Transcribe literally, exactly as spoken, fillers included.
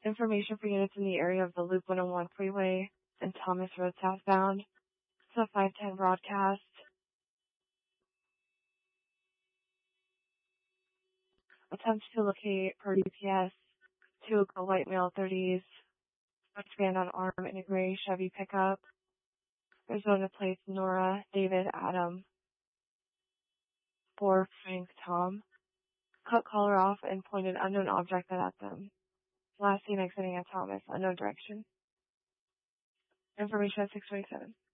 Information for units in the area of the Loop one oh one freeway and Thomas Road southbound. It's a five ten broadcast. Attempts to locate per D P S two white male thirties. Expand on arm in a gray Chevy pickup. Arizona plates Nora, David, Adam. Four Frank, Tom. Cut collar off and pointed unknown object at them. Last seen exiting at Thomas, unknown direction. Information at six twenty-seven.